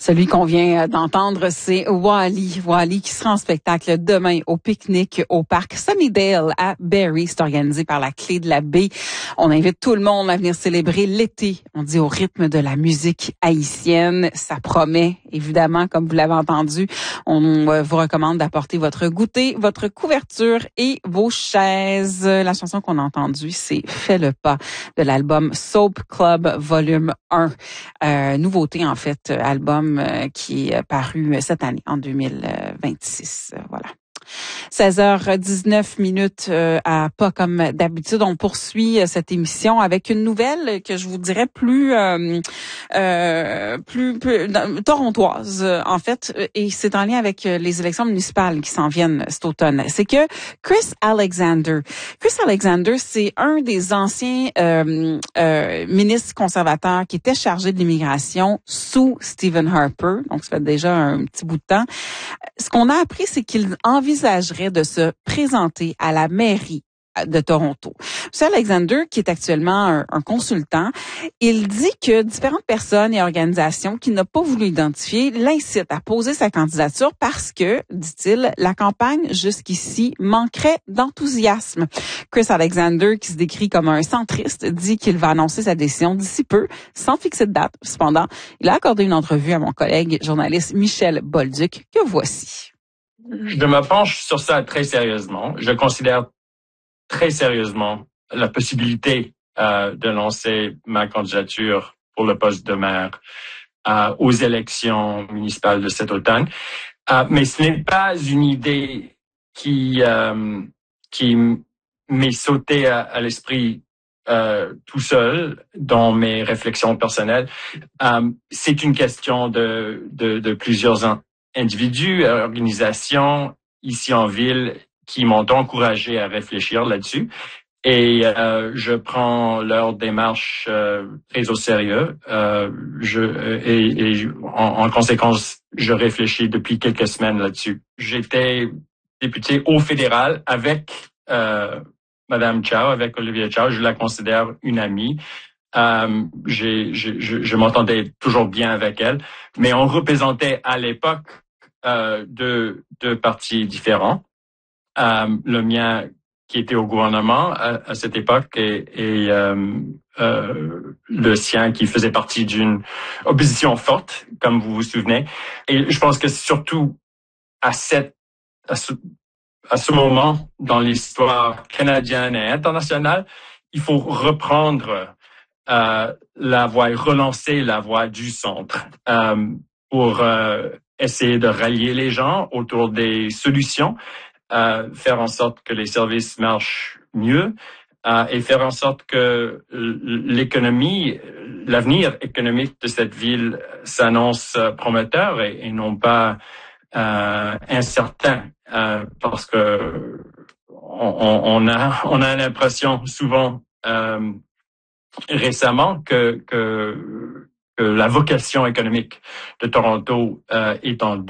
Celui qu'on vient d'entendre, c'est Wally. Wally qui sera en spectacle demain au pique-nique au parc Sunnydale à Barrie. C'est organisé par la Clé de la Baie. On invite tout le monde à venir célébrer l'été. On dit au rythme de la musique haïtienne. Ça promet, évidemment, comme vous l'avez entendu. On vous recommande d'apporter votre goûter, votre couverture et vos chaises. La chanson qu'on a entendue, c'est Fais le pas de l'album Soap Club Volume 1. Nouveauté, en fait, album qui est paru cette année, en 2026. Voilà. 16h19 à pas comme d'habitude. On poursuit cette émission avec une nouvelle que je vous dirais plus torontoise, en fait, et c'est en lien avec les élections municipales qui s'en viennent cet automne. C'est que Chris Alexander, c'est un des anciens ministres conservateurs qui était chargé de l'immigration sous Stephen Harper, donc ça fait déjà un petit bout de temps. Ce qu'on a appris, c'est qu'il envisagerait de se présenter à la mairie de Toronto. M. Alexander, qui est actuellement un consultant, il dit que différentes personnes et organisations qu'il n'a pas voulu identifier l'incitent à poser sa candidature parce que, dit-il, la campagne jusqu'ici manquerait d'enthousiasme. Chris Alexander, qui se décrit comme un centriste, dit qu'il va annoncer sa décision d'ici peu, sans fixer de date. Cependant, il a accordé une entrevue à mon collègue journaliste Michel Bolduc, que voici. Je me penche sur ça très sérieusement. Je considère très sérieusement la possibilité de lancer ma candidature pour le poste de maire aux élections municipales de cet automne. Mais ce n'est pas une idée qui m'est sautée à l'esprit tout seul dans mes réflexions personnelles. C'est une question de plusieurs individus, organisations ici en ville qui m'ont encouragé à réfléchir là-dessus. Et je prends leur démarche très au sérieux. En conséquence, je réfléchis depuis quelques semaines là-dessus. J'étais député au fédéral avec Madame Chow, avec Olivia Chow. Je la considère une amie. Je m'entendais toujours bien avec elle, mais on représentait à l'époque deux partis différents. Le mien qui était au gouvernement à cette époque et le sien qui faisait partie d'une opposition forte, comme vous vous souvenez. Et je pense que surtout à ce moment dans l'histoire canadienne et internationale, il faut reprendre la voie, relancer la voie du centre pour essayer de rallier les gens autour des solutions, faire en sorte que les services marchent mieux et faire en sorte que l'économie, l'avenir économique de cette ville s'annonce prometteur et non pas incertain, parce que on a l'impression souvent récemment que la vocation économique de Toronto est en doute.